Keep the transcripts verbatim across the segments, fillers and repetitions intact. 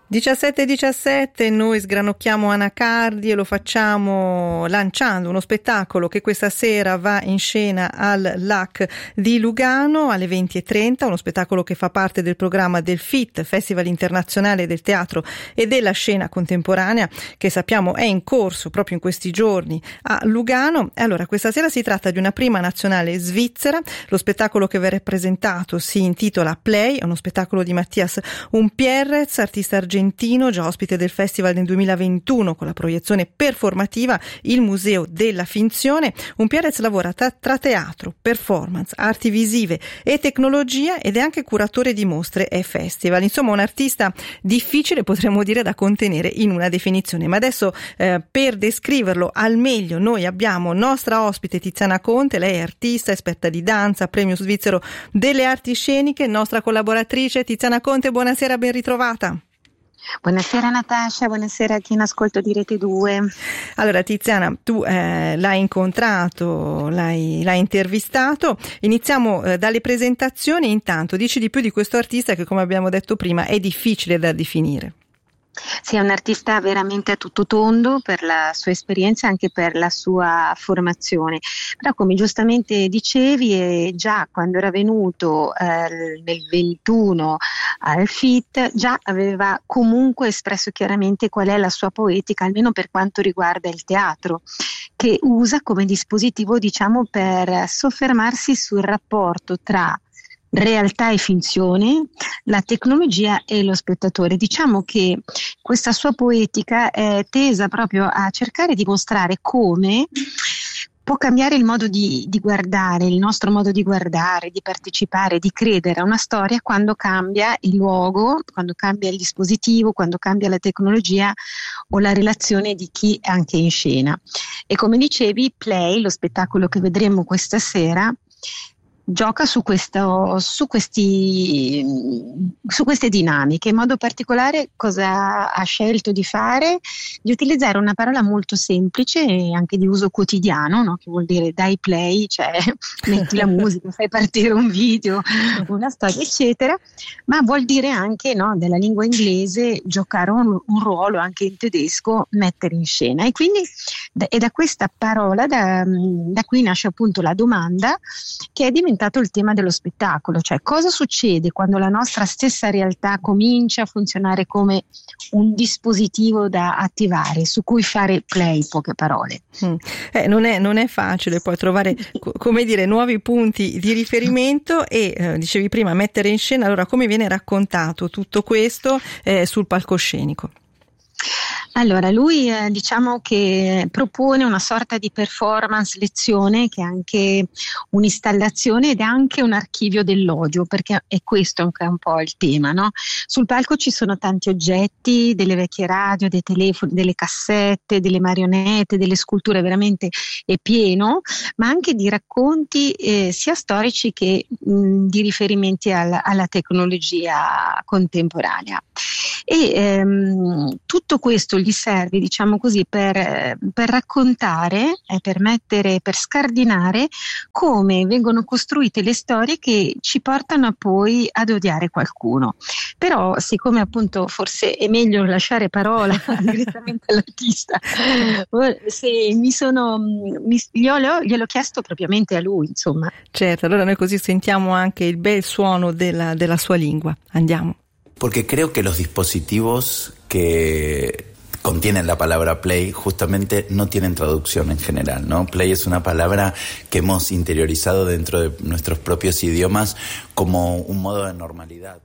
diciassette e diciassette, noi sgranocchiamo Anacardi e lo facciamo lanciando uno spettacolo che questa sera va in scena al L A C di Lugano alle venti e trenta, uno spettacolo che fa parte del programma del F I T, Festival Internazionale del Teatro e della Scena Contemporanea, che sappiamo è in corso proprio in questi giorni a Lugano. E allora questa sera si tratta di una prima nazionale svizzera. Lo spettacolo che verrà presentato si intitola Play, è uno spettacolo di Mattias Umpierrez, artista argentino, già ospite del festival nel duemilaventuno con la proiezione performativa Il Museo della Finzione. Umpierrez lavora tra, tra teatro, performance, arti visive e tecnologia ed è anche curatore di mostre e festival. Insomma, un artista difficile, potremmo dire, da contenere in una definizione. Ma adesso eh, per descriverlo al meglio noi abbiamo nostra ospite Tiziana Conte. Lei è artista, esperta di danza, premio svizzero delle arti sceniche, nostra collaboratrice. Tiziana Conte, buonasera, ben ritrovata. Buonasera Natascia, buonasera a chi in ascolto di Rete due. Allora Tiziana, tu eh, l'hai incontrato, l'hai, l'hai intervistato, iniziamo eh, dalle presentazioni. Intanto dici di più di questo artista che, come abbiamo detto prima, è difficile da definire. Sì, è un artista veramente a tutto tondo per la sua esperienza e anche per la sua formazione, però come giustamente dicevi, eh, già quando era venuto eh, nel ventuno al F I T già aveva comunque espresso chiaramente qual è la sua poetica, almeno per quanto riguarda il teatro, che usa come dispositivo, diciamo, per soffermarsi sul rapporto tra realtà e finzione, la tecnologia e lo spettatore. Diciamo che questa sua poetica è tesa proprio a cercare di mostrare come può cambiare il modo di, di guardare, il nostro modo di guardare, di partecipare, di credere a una storia quando cambia il luogo, quando cambia il dispositivo, quando cambia la tecnologia o la relazione di chi è anche in scena. E come dicevi, Play, lo spettacolo che vedremo questa sera, gioca su questo, su questi, su queste dinamiche. In modo particolare cosa ha scelto di fare? Di utilizzare una parola molto semplice e anche di uso quotidiano, no? Che vuol dire dai play, cioè metti la musica, fai partire un video, una storia, eccetera, ma vuol dire anche, no, della lingua inglese giocare un, un ruolo, anche in tedesco mettere in scena. E quindi è da questa parola, da, da qui nasce appunto la domanda che è diventata il tema dello spettacolo, cioè cosa succede quando la nostra stessa realtà comincia a funzionare come un dispositivo da attivare, su cui fare play, poche parole. Mm. Eh, non è, non è facile poi trovare, co- come dire, nuovi punti di riferimento e eh, dicevi prima mettere in scena. Allora, come viene raccontato tutto questo eh, sul palcoscenico? Allora, lui eh, diciamo che propone una sorta di performance lezione che è anche un'installazione ed è anche un archivio dell'odio, perché è questo anche un po' il tema, no? Sul palco ci sono tanti oggetti, delle vecchie radio, dei telefoni, delle cassette, delle marionette, delle sculture, veramente è pieno, ma anche di racconti eh, sia storici che mh, di riferimenti al, alla tecnologia contemporanea. E ehm, tutto questo gli serve, diciamo così, per, per raccontare, eh, per mettere, per scardinare come vengono costruite le storie che ci portano a poi ad odiare qualcuno. Però, siccome appunto forse è meglio lasciare parola direttamente all'artista, se mi sono, mi, glielo, gliel'ho chiesto propriamente a lui, insomma. Certo, allora noi così sentiamo anche il bel suono della, della sua lingua. Andiamo. Porque creo que los dispositivos que contienen la palabra play justamente no tienen traducción en general, ¿no? Play es una palabra que hemos interiorizado dentro de nuestros propios idiomas como un modo de normalidad.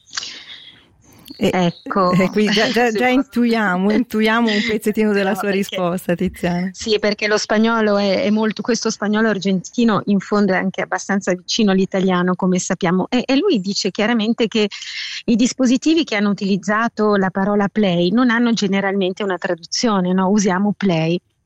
E, ecco, e qui già, già, già intuiamo, intuiamo un pezzettino della no, sua perché, risposta, Tiziana. Sì, perché lo spagnolo è, è molto, questo spagnolo argentino in fondo è anche abbastanza vicino all'italiano, come sappiamo, e, e lui dice chiaramente che i dispositivi che hanno utilizzato la parola play non hanno generalmente una traduzione, no? Usiamo play.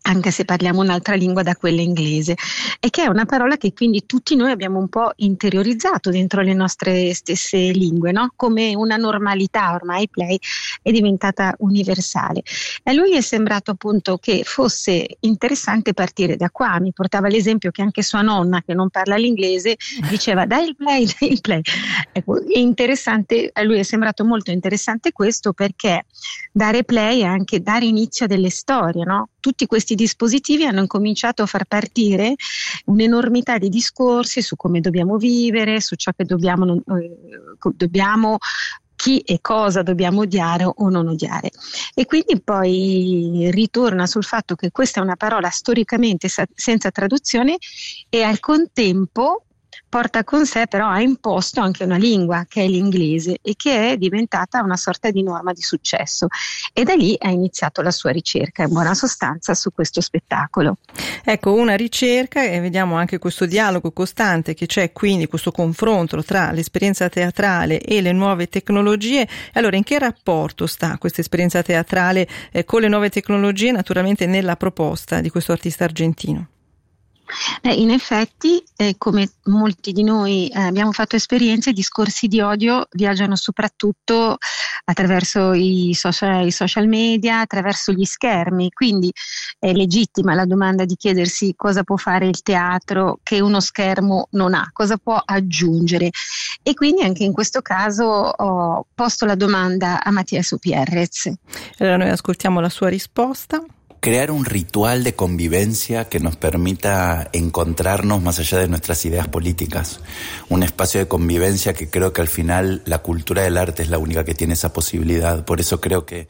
anche se parliamo un'altra lingua da quella inglese, e che è una parola che quindi tutti noi abbiamo un po' interiorizzato dentro le nostre stesse lingue, no? Come una normalità, ormai play è diventata universale. E a lui è sembrato appunto che fosse interessante partire da qua. Mi portava l'esempio che anche sua nonna, che non parla l'inglese, diceva dai il play, dai il play. Ecco, è interessante, a lui è sembrato molto interessante questo, perché dare play è anche dare inizio a delle storie, no? Tutti questi dispositivi hanno cominciato a far partire un'enormità di discorsi su come dobbiamo vivere, su ciò che dobbiamo, eh, dobbiamo chi e cosa dobbiamo odiare o non odiare. E quindi poi ritorna sul fatto che questa è una parola storicamente sa- senza traduzione, e al contempo porta con sé, però ha imposto anche una lingua che è l'inglese, e che è diventata una sorta di norma di successo, e da lì ha iniziato la sua ricerca in buona sostanza su questo spettacolo. Ecco, una ricerca, e vediamo anche questo dialogo costante che c'è, quindi questo confronto tra l'esperienza teatrale e le nuove tecnologie. Allora, in che rapporto sta questa esperienza teatrale eh, con le nuove tecnologie, naturalmente nella proposta di questo artista argentino? Eh, in effetti, eh, come molti di noi eh, abbiamo fatto esperienze, i discorsi di odio viaggiano soprattutto attraverso i social, i social media, attraverso gli schermi, quindi è legittima la domanda di chiedersi cosa può fare il teatro che uno schermo non ha, cosa può aggiungere. E quindi anche in questo caso ho posto la domanda a Matías Upierrez. Allora noi ascoltiamo la sua risposta. Crear un ritual de convivencia que nos permita encontrarnos más allá de nuestras ideas políticas. Un espacio de convivencia que creo que al final la cultura del arte es la única que tiene esa posibilidad. Por eso creo que...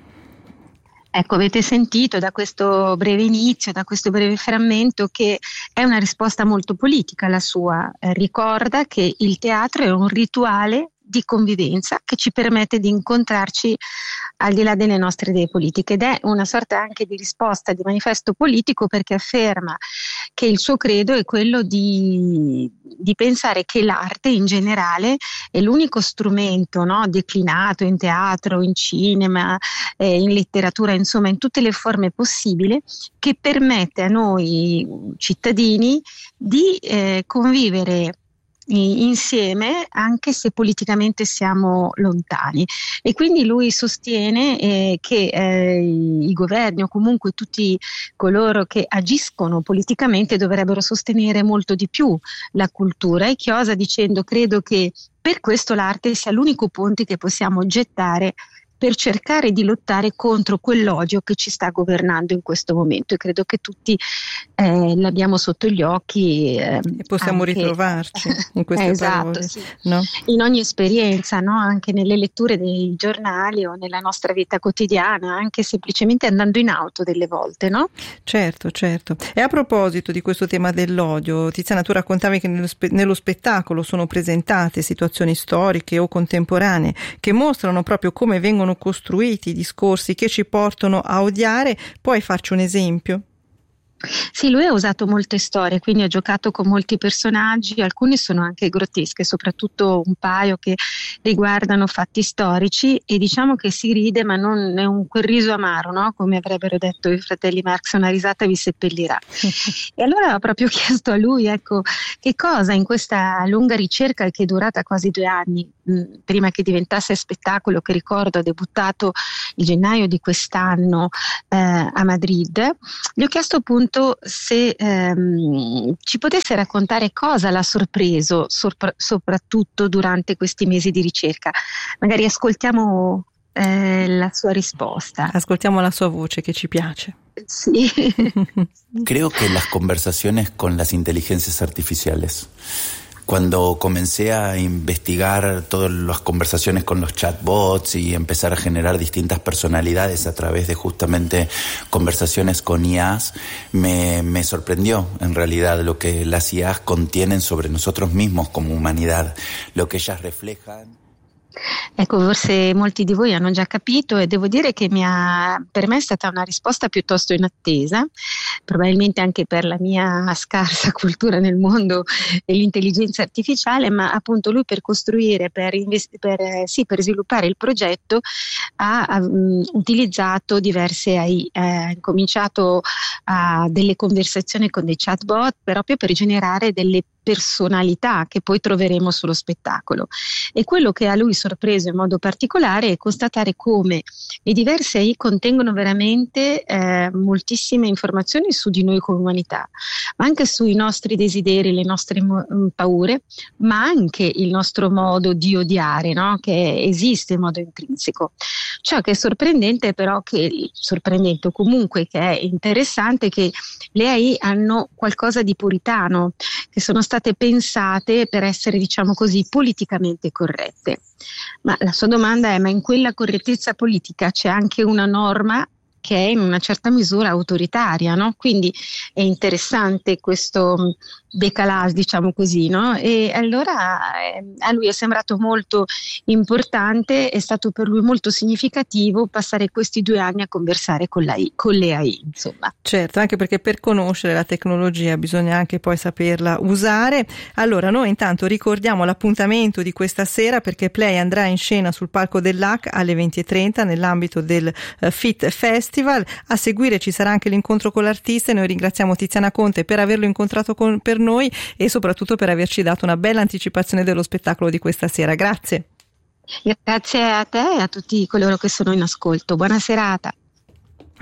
Ecco, avete sentito da questo breve inizio, da questo breve frammento, che è una risposta molto politica la sua. Eh, ricorda che il teatro è un rituale di convivenza che ci permette di incontrarci al di là delle nostre idee politiche, ed è una sorta anche di risposta, di manifesto politico, perché afferma che il suo credo è quello di, di pensare che l'arte in generale è l'unico strumento, no, declinato in teatro, in cinema, eh, in letteratura, insomma in tutte le forme possibili, che permette a noi cittadini di eh, convivere insieme anche se politicamente siamo lontani. E quindi lui sostiene eh, che eh, i governi o comunque tutti coloro che agiscono politicamente dovrebbero sostenere molto di più la cultura, e chiosa dicendo: credo che per questo l'arte sia l'unico ponte che possiamo gettare per cercare di lottare contro quell'odio che ci sta governando in questo momento, e credo che tutti eh, l'abbiamo sotto gli occhi eh, e possiamo anche, ritrovarci in queste esatto, parole, sì. No? In ogni esperienza, no? Anche nelle letture dei giornali o nella nostra vita quotidiana, anche semplicemente andando in auto delle volte, no? Certo, certo. E a proposito di questo tema dell'odio, Tiziana, tu raccontavi che nello, spe- nello spettacolo sono presentate situazioni storiche o contemporanee che mostrano proprio come vengono costruiti i discorsi che ci portano a odiare. Puoi farci un esempio? Sì, lui ha usato molte storie, quindi ha giocato con molti personaggi, alcune sono anche grottesche, soprattutto un paio che riguardano fatti storici, e diciamo che si ride, ma non è un quel riso amaro, no? Come avrebbero detto i fratelli Marx, una risata vi seppellirà. E allora ho proprio chiesto a lui, ecco, che cosa in questa lunga ricerca che è durata quasi due anni, mh, prima che diventasse spettacolo, che ricordo ha debuttato il gennaio di quest'anno eh, a Madrid, gli ho chiesto appunto se ehm, ci potesse raccontare cosa l'ha sorpreso sopra- soprattutto durante questi mesi di ricerca. Magari ascoltiamo eh, la sua risposta. Ascoltiamo la sua voce che ci piace. Sí. Creo que las conversaciones con las inteligencias artificiales. Cuando comencé a investigar todas las conversaciones con los chatbots y empezar a generar distintas personalidades a través de justamente conversaciones con I As, me, me sorprendió en realidad lo que las I As contienen sobre nosotros mismos como humanidad, lo que ellas reflejan. Ecco, forse molti di voi hanno già capito e devo dire che mi ha, per me è stata una risposta piuttosto inattesa, probabilmente anche per la mia scarsa cultura nel mondo dell'intelligenza artificiale, ma appunto lui per costruire, per, invest- per, eh, sì, per sviluppare il progetto ha, ha um, utilizzato diverse A I, eh, ha cominciato a delle conversazioni con dei chatbot proprio per generare delle personalità che poi troveremo sullo spettacolo. E quello che a lui sorpreso in modo particolare è constatare come le diverse A I contengono veramente eh, moltissime informazioni su di noi come umanità, ma anche sui nostri desideri, le nostre mo- paure, ma anche il nostro modo di odiare, no? Che esiste in modo intrinseco. Ciò che è sorprendente però, che sorprendente o comunque che è interessante, è che le A I hanno qualcosa di puritano, che sono state pensate per essere, diciamo così, politicamente corrette. Ma la sua domanda è: ma in quella correttezza politica c'è anche una norma che è in una certa misura autoritaria, no? Quindi è interessante questo decalage, diciamo così, no? E allora eh, a lui è sembrato molto importante, è stato per lui molto significativo passare questi due anni a conversare con, la I, con le A I, insomma. Certo, anche perché per conoscere la tecnologia bisogna anche poi saperla usare. Allora noi intanto ricordiamo l'appuntamento di questa sera, perché Play andrà in scena sul palco dell'A C alle venti e trenta nell'ambito del uh, Fit Festival. A seguire ci sarà anche l'incontro con l'artista e noi ringraziamo Tiziana Conte per averlo incontrato con, per noi e soprattutto per averci dato una bella anticipazione dello spettacolo di questa sera. Grazie. Grazie a te e a tutti coloro che sono in ascolto. Buona serata.